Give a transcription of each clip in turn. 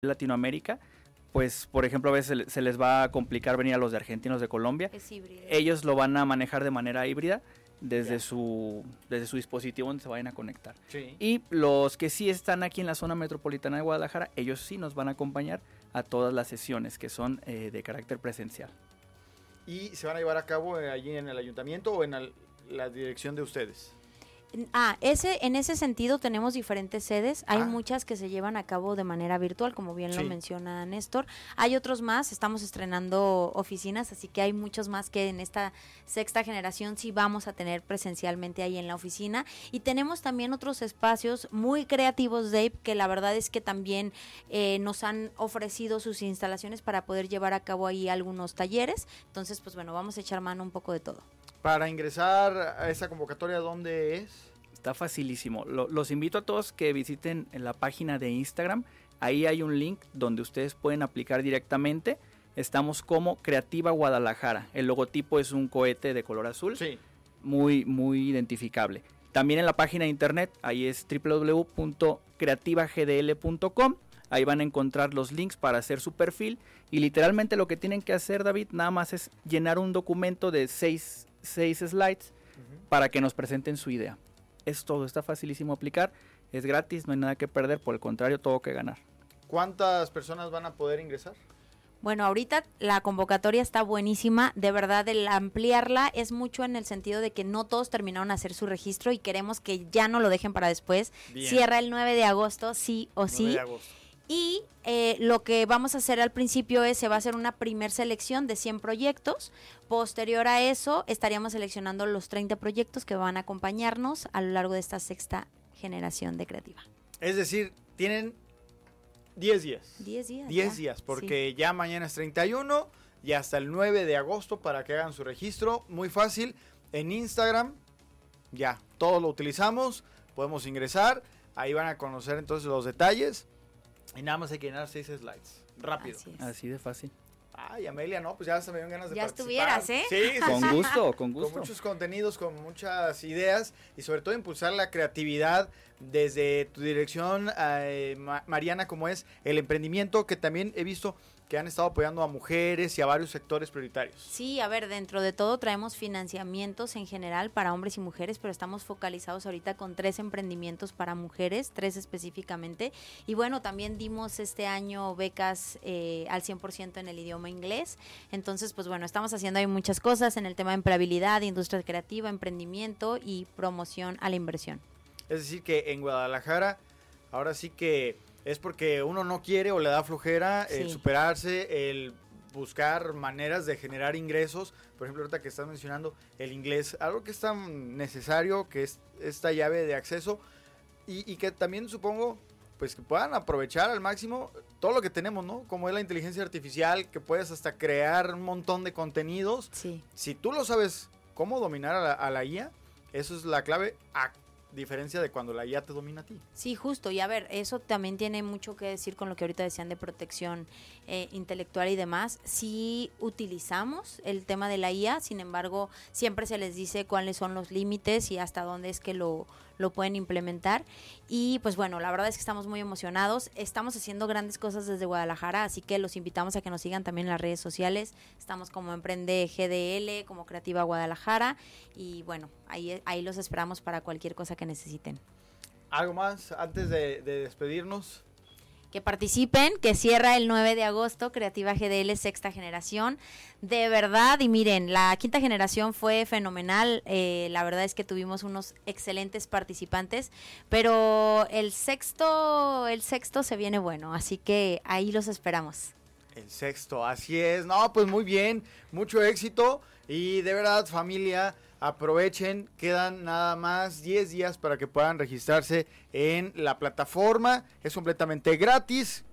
Latinoamérica, pues por ejemplo a veces se les va a complicar venir a los de Argentina, los de Colombia. Es híbrido. Ellos lo van a manejar de manera híbrida desde su dispositivo donde se vayan a conectar. Sí. Y los que sí están aquí en la zona metropolitana de Guadalajara, ellos sí nos van a acompañar a todas las sesiones que son de carácter presencial. ¿Y se van a llevar a cabo allí en el ayuntamiento o en la dirección de ustedes? En ese sentido tenemos diferentes sedes. Hay Ah. muchas que se llevan a cabo de manera virtual, como bien lo Sí. menciona Néstor. Hay otros más, estamos estrenando oficinas, así que hay muchos más que en esta sexta generación sí vamos a tener presencialmente ahí en la oficina. Y tenemos también otros espacios muy creativos, Dave, que la verdad es que también nos han ofrecido sus instalaciones para poder llevar a cabo ahí algunos talleres. Entonces, pues bueno, vamos a echar mano un poco de todo. Para ingresar a esa convocatoria, ¿dónde es? Está facilísimo. Los invito a todos que visiten en la página de Instagram. Ahí hay un link donde ustedes pueden aplicar directamente. Estamos como Creativa Guadalajara. El logotipo es un cohete de color azul. Sí. Muy, muy identificable. También en la página de internet, ahí es www.creativagdl.com. Ahí van a encontrar los links para hacer su perfil. Y literalmente lo que tienen que hacer, David, nada más es llenar un documento de 6 slides para que nos presenten su idea. Es todo, está facilísimo aplicar, es gratis, no hay nada que perder, por el contrario, todo que ganar. ¿Cuántas personas van a poder ingresar? Bueno, ahorita la convocatoria está buenísima, de verdad el ampliarla es mucho en el sentido de que no todos terminaron a hacer su registro y queremos que ya no lo dejen para después. Bien. Cierra el 9 de agosto, sí o 9 sí. de agosto. Y lo que vamos a hacer al principio se va a hacer una primer selección de 100 proyectos. Posterior a eso, estaríamos seleccionando los 30 proyectos que van a acompañarnos a lo largo de esta sexta generación de Creativa. Es decir, tienen 10 días. 10 días. 10 ya. días, porque ya mañana es 31 y hasta el 9 de agosto para que hagan su registro. Muy fácil. En Instagram, ya, todos lo utilizamos. Podemos ingresar. Ahí van a conocer entonces los detalles. Y nada más hay que llenar 6 slides. Rápido. Así es. Así de fácil. Ay, Amelia, no, pues ya se me dieron ganas de Ya participar. estuvieras, ¿eh? Sí, sí, Con sí. gusto, con Con gusto. muchos contenidos, con muchas ideas y sobre todo impulsar la creatividad desde tu dirección, Mariana, como es el emprendimiento, que también he visto que han estado apoyando a mujeres y a varios sectores prioritarios. Sí, a ver, dentro de todo traemos financiamientos en general para hombres y mujeres, pero estamos focalizados ahorita con 3 emprendimientos para mujeres, 3 específicamente. Y bueno, también dimos este año becas al 100% en el idioma inglés. Entonces, pues bueno, estamos haciendo ahí muchas cosas en el tema de empleabilidad, industria creativa, emprendimiento y promoción a la inversión. Es decir, que en Guadalajara, ahora sí que es porque uno no quiere o le da flojera el Sí. superarse, el buscar maneras de generar ingresos. Por ejemplo, ahorita que estás mencionando el inglés, algo que es tan necesario, que es esta llave de acceso y que también supongo pues que puedan aprovechar al máximo todo lo que tenemos, ¿no? Como es la inteligencia artificial, que puedes hasta crear un montón de contenidos. Sí. Si tú lo sabes cómo dominar a la IA, eso es la clave, a diferencia de cuando la IA te domina a ti. Sí, justo. Y a ver, eso también tiene mucho que decir con lo que ahorita decían de protección intelectual y demás. Sí utilizamos el tema de la IA, sin embargo, siempre se les dice cuáles son los límites y hasta dónde es que lo pueden implementar. Y pues bueno, la verdad es que estamos muy emocionados. Estamos haciendo grandes cosas desde Guadalajara, así que los invitamos a que nos sigan también en las redes sociales. Estamos como Emprende GDL, como Creativa Guadalajara. Y bueno, ahí los esperamos para cualquier cosa que necesiten. ¿Algo más antes de despedirnos? Que participen, que cierra el 9 de agosto, Creativa GDL sexta generación. De verdad, y miren, la quinta generación fue fenomenal. La verdad es que tuvimos unos excelentes participantes, pero el sexto se viene bueno, así que ahí los esperamos. El sexto, así es. No, pues muy bien, mucho éxito y de verdad, familia, aprovechen, quedan nada más 10 días para que puedan registrarse en la plataforma, es completamente gratis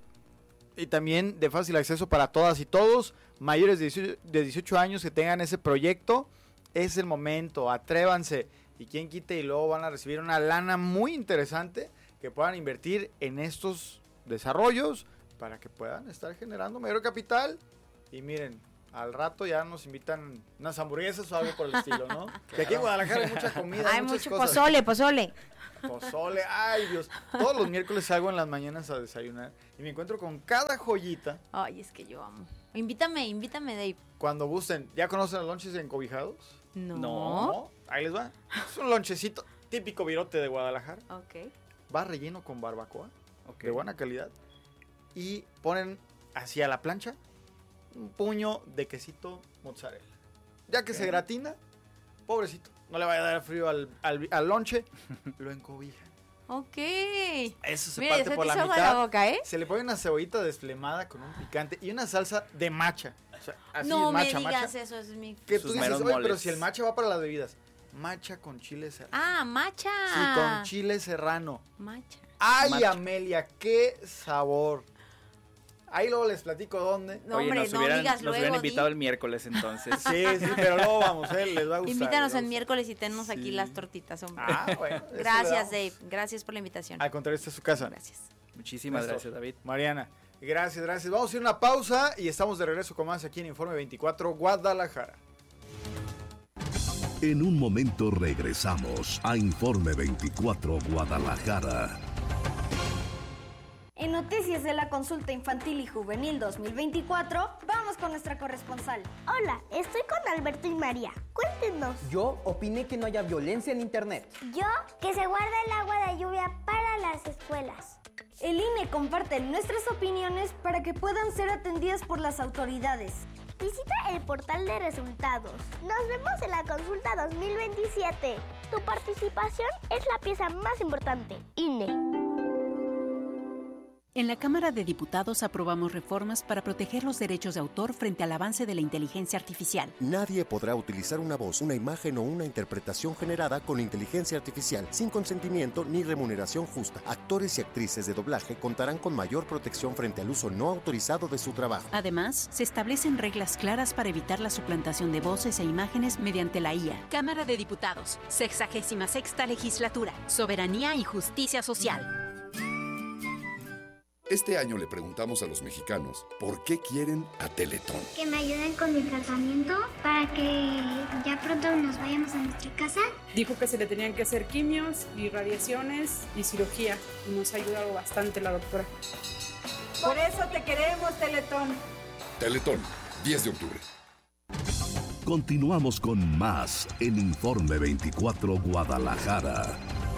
y también de fácil acceso para todas y todos, mayores de 18 años que tengan ese proyecto, es el momento, atrévanse y quien quite y luego van a recibir una lana muy interesante que puedan invertir en estos desarrollos para que puedan estar generando mayor capital y miren, al rato ya nos invitan unas hamburguesas o algo por el estilo, ¿no? Que aquí en Guadalajara hay mucha comida, Hay muchas mucho cosas. pozole. Pozole, ay Dios. Todos los miércoles salgo en las mañanas a desayunar y me encuentro con cada joyita. Ay, es que yo amo. Invítame, Dave. Cuando gusten, ¿ya conocen los lonches encobijados? No. No, ahí les va. Es un lonchecito típico virote de Guadalajara. Ok. Va relleno con barbacoa, de buena calidad. Y ponen hacia la plancha un puño de quesito mozzarella. Ya que se gratina, pobrecito, no le vaya a dar frío al lonche, lo encobijan. Ok. Eso se Mira, parte se por te la hizo agua mitad. la boca, ¿eh? Se le pone una cebollita desflemada con un picante y una salsa de matcha. O sea, así No matcha, me digas matcha. eso, es mi... Que Sus tú dices, meros oye, pero moles. si el matcha va para las bebidas. Matcha con chile serrano. Ah, matcha. Sí, con chile serrano. Matcha. Ay, Matcha. Amelia, qué sabor. Ahí luego les platico dónde. No, Oye, hombre, nos no hubieran, digas nos hubieran luego, invitado di. el miércoles entonces. Sí, pero luego vamos, les va a gustar. Invítanos les va a en gustar. miércoles y tennos aquí Sí. las tortitas, hombre. Ah, bueno. eso le Gracias, damos. Dave. Gracias por la invitación. Al contrario, esta es su casa. Gracias. Muchísimas Listo. gracias, David. Mariana, gracias. Vamos a ir a una pausa y estamos de regreso con más aquí en Informe 24 Guadalajara. En un momento regresamos a Informe 24 Guadalajara. En Noticias de la Consulta Infantil y Juvenil 2024, vamos con nuestra corresponsal. Hola, estoy con Alberto y María. Cuéntenos. Yo opiné que no haya violencia en internet. Yo, que se guarda el agua de lluvia para las escuelas. El INE comparte nuestras opiniones para que puedan ser atendidas por las autoridades. Visita el portal de resultados. Nos vemos en la consulta 2027. Tu participación es la pieza más importante. INE. En la Cámara de Diputados aprobamos reformas para proteger los derechos de autor frente al avance de la inteligencia artificial. Nadie podrá utilizar una voz, una imagen o una interpretación generada con inteligencia artificial sin consentimiento ni remuneración justa. Actores y actrices de doblaje contarán con mayor protección frente al uso no autorizado de su trabajo. Además, se establecen reglas claras para evitar la suplantación de voces e imágenes mediante la IA. Cámara de Diputados, 66ª Legislatura, Soberanía y Justicia Social. Este año le preguntamos a los mexicanos por qué quieren a Teletón. Que me ayuden con mi tratamiento para que ya pronto nos vayamos a nuestra casa. Dijo que se le tenían que hacer quimios y radiaciones y cirugía. Y nos ha ayudado bastante la doctora. Por eso te queremos, Teletón. Teletón, 10 de octubre. Continuamos con más en Informe 24 Guadalajara.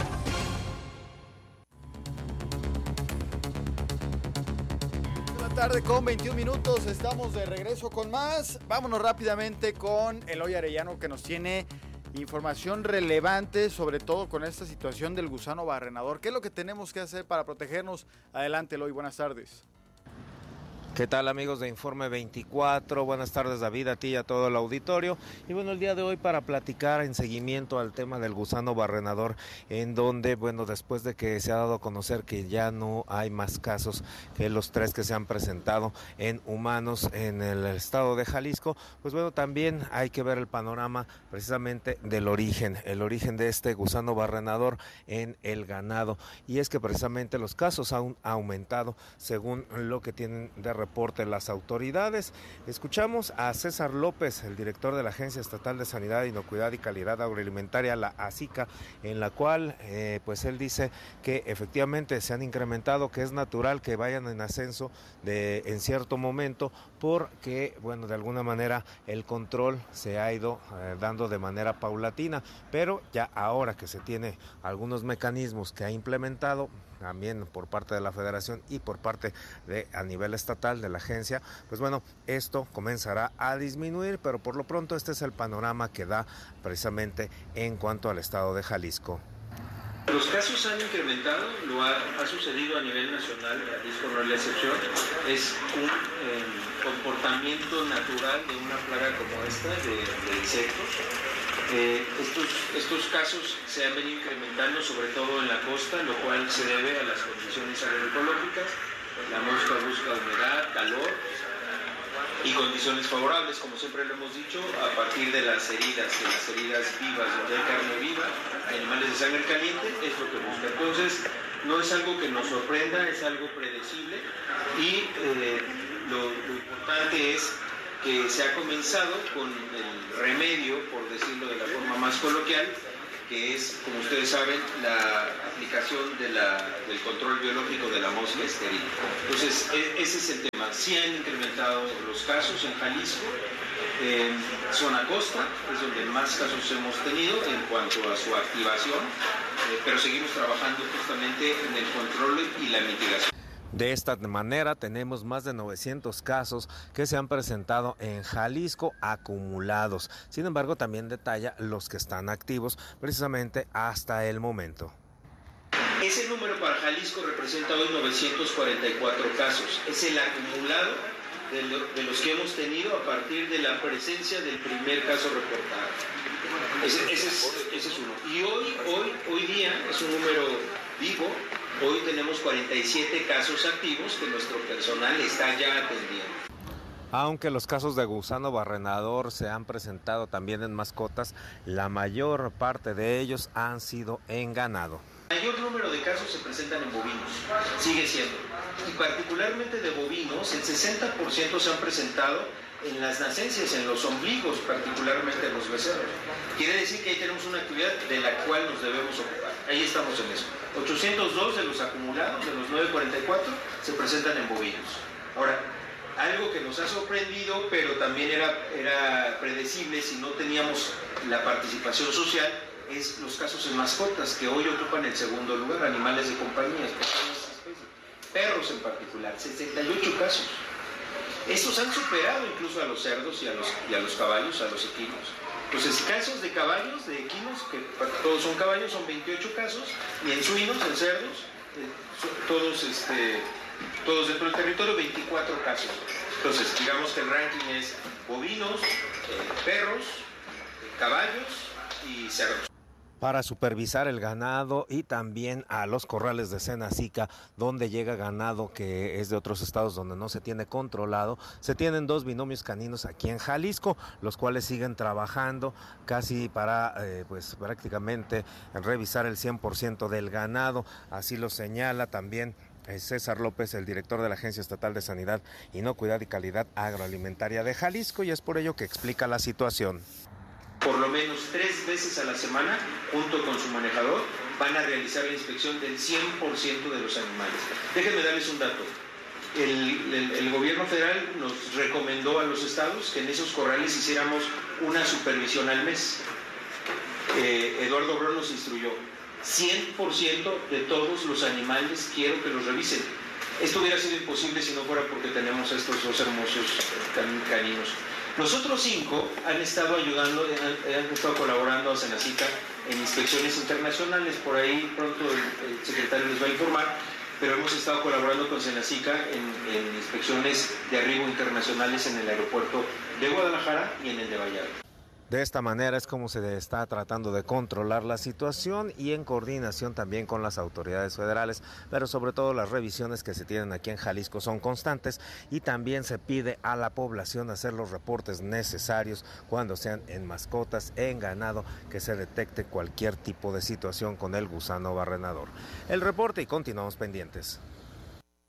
Tarde con 21 minutos, estamos de regreso con más. Vámonos rápidamente con Eloy Arellano, que nos tiene información relevante, sobre todo con esta situación del gusano barrenador. ¿Qué es lo que tenemos que hacer para protegernos? Adelante, Eloy, buenas tardes. ¿Qué tal, amigos de Informe 24? Buenas tardes, David, a ti y a todo el auditorio. Y bueno, el día de hoy para platicar en seguimiento al tema del gusano barrenador, en donde, bueno, después de que se ha dado a conocer que ya no hay más casos que los 3 que se han presentado en humanos en el estado de Jalisco, pues bueno, también hay que ver el panorama precisamente del origen, el origen de este gusano barrenador en el ganado. Y es que precisamente los casos han aumentado según lo que tienen de reporte las autoridades. Escuchamos a César López, el director de la Agencia Estatal de Sanidad, Inocuidad y Calidad Agroalimentaria, la ASICA, en la cual pues él dice que efectivamente se han incrementado, que es natural que vayan en ascenso en cierto momento, porque bueno, de alguna manera el control se ha ido dando de manera paulatina, pero ya ahora que se tiene algunos mecanismos que ha implementado también por parte de la Federación y por parte de a nivel estatal de la agencia, pues bueno, esto comenzará a disminuir, pero por lo pronto este es el panorama que da precisamente en cuanto al estado de Jalisco. Los casos han incrementado, ha sucedido a nivel nacional, Jalisco no es la excepción, es un comportamiento natural de una plaga como esta, de insectos. Estos casos se han venido incrementando sobre todo en la costa, lo cual se debe a las condiciones agroecológicas. La mosca busca humedad, calor y condiciones favorables, como siempre lo hemos dicho, a partir de las heridas vivas, donde hay carne viva, animales de sangre caliente, es lo que busca. Entonces, no es algo que nos sorprenda, es algo predecible y lo importante es que se ha comenzado con el remedio, por decirlo de la forma más coloquial, que es, como ustedes saben, la aplicación del control biológico de la mosca estéril. Entonces, ese es el tema. Sí han incrementado los casos en Jalisco, zona costa, es donde más casos hemos tenido en cuanto a su activación, pero seguimos trabajando justamente en el control y la mitigación. De esta manera tenemos más de 900 casos que se han presentado en Jalisco acumulados. Sin embargo, también detalla los que están activos precisamente hasta el momento. Ese número para Jalisco representa hoy 944 casos. Es el acumulado de los que hemos tenido a partir de la presencia del primer caso reportado. Ese es uno. Y hoy día es un número vivo. Hoy tenemos 47 casos activos que nuestro personal está ya atendiendo. Aunque los casos de gusano barrenador se han presentado también en mascotas, la mayor parte de ellos han sido en ganado. El mayor número de casos se presentan en bovinos, sigue siendo. Y particularmente de bovinos, el 60% se han presentado en las nacencias, en los ombligos, particularmente en los becerros. Quiere decir que ahí tenemos una actividad de la cual nos debemos ocupar. Ahí estamos en eso. 802 de los acumulados, de los 944, se presentan en bovinos. Ahora, algo que nos ha sorprendido, pero también era predecible si no teníamos la participación social, es los casos en mascotas, que hoy ocupan el segundo lugar, animales de compañía, pequeñas especies, perros en particular, 68 casos. Estos han superado incluso a los cerdos y a los caballos, a los equinos. Entonces, casos de caballos, de equinos, que todos son caballos, son 28 casos, y en suinos, en cerdos, todos dentro del territorio, 24 casos. Entonces, digamos que el ranking es bovinos, perros, caballos y cerdos. Para supervisar el ganado y también a los corrales de Senacica, donde llega ganado que es de otros estados donde no se tiene controlado, se tienen 2 binomios caninos aquí en Jalisco, los cuales siguen trabajando casi para pues prácticamente revisar el 100% del ganado. Así lo señala también César López, el director de la Agencia Estatal de Sanidad, Inocuidad y Calidad Agroalimentaria de Jalisco, y es por ello que explica la situación. Por lo menos 3 veces a la semana, junto con su manejador, van a realizar la inspección del 100% de los animales. Déjenme darles un dato. El gobierno federal nos recomendó a los estados que en esos corrales hiciéramos una supervisión al mes. Eduardo Brón nos instruyó, 100% de todos los animales quiero que los revisen. Esto hubiera sido imposible si no fuera porque tenemos estos 2 hermosos caninos. Los otros 5 han estado ayudando, han estado colaborando a Senacica en inspecciones internacionales. Por ahí pronto el secretario les va a informar, pero hemos estado colaborando con Senacica en inspecciones de arribo internacionales en el aeropuerto de Guadalajara y en el de Vallarta. De esta manera es como se está tratando de controlar la situación y en coordinación también con las autoridades federales, pero sobre todo las revisiones que se tienen aquí en Jalisco son constantes y también se pide a la población hacer los reportes necesarios cuando sean en mascotas, en ganado, que se detecte cualquier tipo de situación con el gusano barrenador. El reporte y continuamos pendientes.